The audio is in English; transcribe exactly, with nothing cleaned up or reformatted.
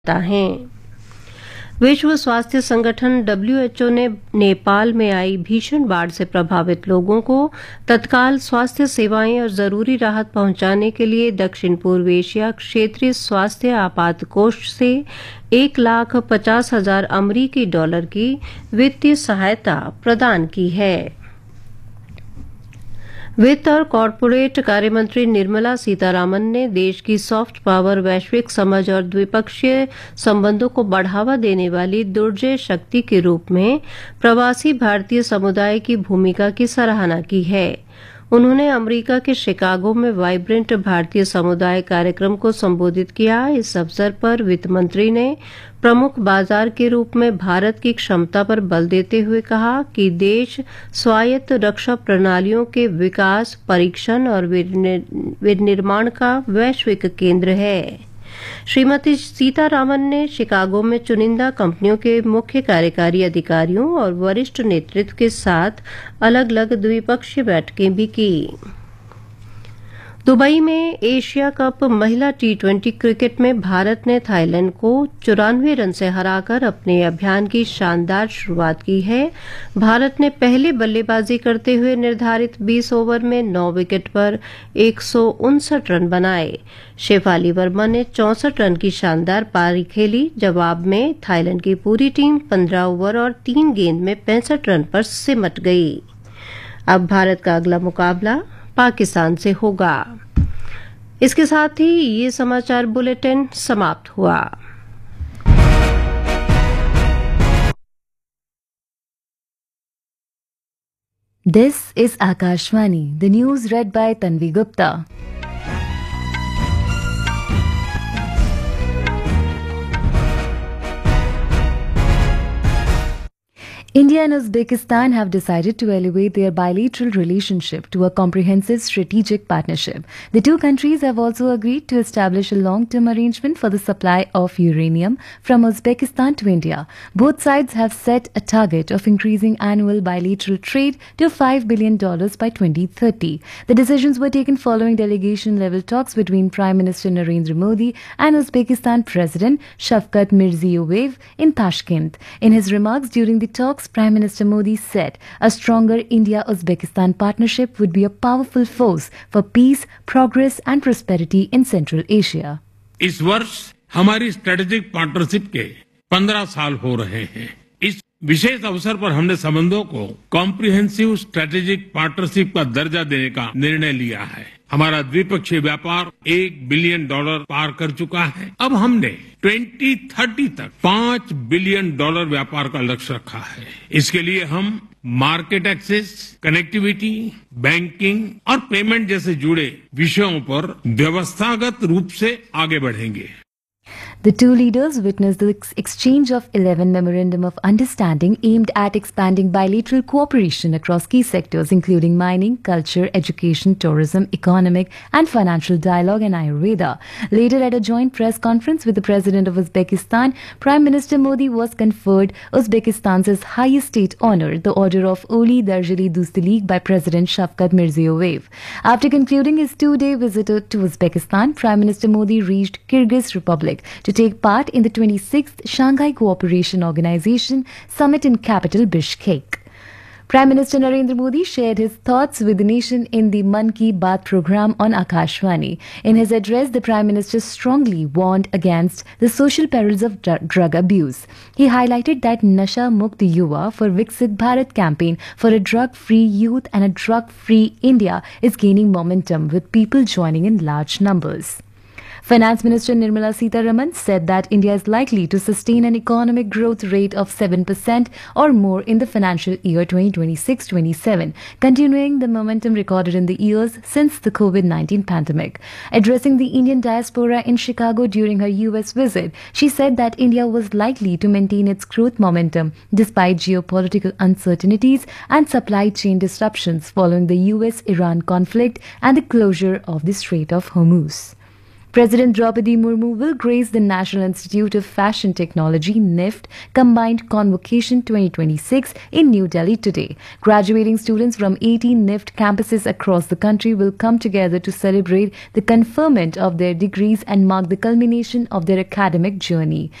हैं। विश्व स्वास्थ्य संगठन डब्ल्यू एच ओ ने नेपाल में आई भीषण बाढ़ से प्रभावित लोगों को तत्काल स्वास्थ्य सेवाएं और जरूरी राहत पहुंचाने के लिए दक्षिण पूर्व एशिया क्षेत्रीय स्वास्थ्य आपात कोष से एक लाख पचास हजार अमरीकी डॉलर की वित्तीय सहायता प्रदान की है। वित्त और कॉरपोरेट कार्यमंत्री निर्मला सीतारामन ने देश की सॉफ्ट पावर, वैश्विक समझ और द्विपक्षीय संबंधों को बढ़ावा देने वाली दुर्जय शक्ति के रूप में प्रवासी भारतीय समुदाय की भूमिका की सराहना की है। उन्होंने अमेरिका के शिकागो में वाइब्रेंट भारतीय समुदाय कार्यक्रम को संबोधित किया। इस अवसर पर वित्त मंत्री ने प्रमुख बाजार के रूप में भारत की क्षमता पर बल देते हुए कहा कि देश स्वायत्त रक्षा प्रणालियों के विकास, परीक्षण और विनिर्माण का वैश्विक केंद्र है। श्रीमती सीतारामन ने शिकागो में चुनिंदा कंपनियों के मुख्य कार्यकारी अधिकारियों और वरिष्ठ नेतृत्व के साथ अलग अलग द्विपक्षीय बैठकें भी की। दुबई में एशिया कप महिला टी ट्वेंटी क्रिकेट में भारत ने थाईलैंड को चौरानवे रन से हराकर अपने अभियान की शानदार शुरुआत की है। भारत ने पहले बल्लेबाजी करते हुए निर्धारित बीस ओवर में नौ विकेट पर एक सौ उनसठ रन बनाए। शेफाली वर्मा ने चौसठ रन की शानदार पारी खेली। जवाब में थाईलैंड की पूरी टीम पंद्रह ओवर और तीन गेंद में पैंसठ रन पर सिमट गई। अब भारत का अगला मुकाबला पाकिस्तान से होगा। इसके साथ ही ये समाचार बुलेटिन समाप्त हुआ। This is Akashvani, the news red bye Tanvi Gupta. India and Uzbekistan have decided to elevate their bilateral relationship to a comprehensive strategic partnership. The two countries have also agreed to establish a long-term arrangement for the supply of uranium from Uzbekistan to India. Both sides have set a target of increasing annual bilateral trade to five billion dollars by twenty thirty. The decisions were taken following delegation-level talks between Prime Minister Narendra Modi and Uzbekistan President Shavkat Mirziyoyev in Tashkent. In his remarks during the talks, Prime Minister Modi said a stronger India-Uzbekistan partnership would be a powerful force for peace, progress and prosperity in Central Asia. इस वर्ष हमारी strategic partnership के पंद्रह साल हो रहे हैं। इस विशेष अवसर पर हमने संबंधों को कॉम्प्रिहेंसिव स्ट्रेटेजिक पार्टनरशिप का दर्जा देने का निर्णय लिया है। हमारा द्विपक्षीय व्यापार एक बिलियन डॉलर पार कर चुका है। अब हमने ट्वेंटी थर्टी तक पांच बिलियन डॉलर व्यापार का लक्ष्य रखा है। इसके लिए हम मार्केट एक्सेस, कनेक्टिविटी, बैंकिंग और पेमेंट जैसे जुड़े विषयों पर व्यवस्थागत रूप से आगे बढ़ेंगे। The two leaders witnessed the ex- exchange of eleven Memorandum of Understanding aimed at expanding bilateral cooperation across key sectors including mining, culture, education, tourism, economic and financial dialogue and Ayurveda. Later at a joint press conference with the President of Uzbekistan, Prime Minister Modi was conferred Uzbekistan's highest state honor, the Order of Oli Darjali Dostalik by President Shavkat Mirziyoyev. After concluding his two-day visit to Uzbekistan, Prime Minister Modi reached Kyrgyz Republic to take part in the twenty-sixth Shanghai Cooperation Organization Summit in capital Bishkek. Prime Minister Narendra Modi shared his thoughts with the nation in the Mann Ki Baat program on Akashvani. In his address, the Prime Minister strongly warned against the social perils of dr- drug abuse. He highlighted that Nasha Mukt Yuva for Viksit Bharat campaign for a drug-free youth and a drug-free India is gaining momentum with people joining in large numbers. Finance Minister Nirmala Sitharaman said that India is likely to sustain an economic growth rate of seven percent or more in the financial year twenty twenty-six twenty-seven, continuing the momentum recorded in the years since the COVID nineteen pandemic. Addressing the Indian diaspora in Chicago during her U S visit, she said that India was likely to maintain its growth momentum despite geopolitical uncertainties and supply chain disruptions following the U S Iran conflict and the closure of the Strait of Hormuz. President Draupadi Murmu will grace the National Institute of Fashion Technology (NIFT) Combined Convocation twenty twenty-six in New Delhi today. Graduating students from eighteen NIFT campuses across the country will come together to celebrate the conferment of their degrees and mark the culmination of their academic journey.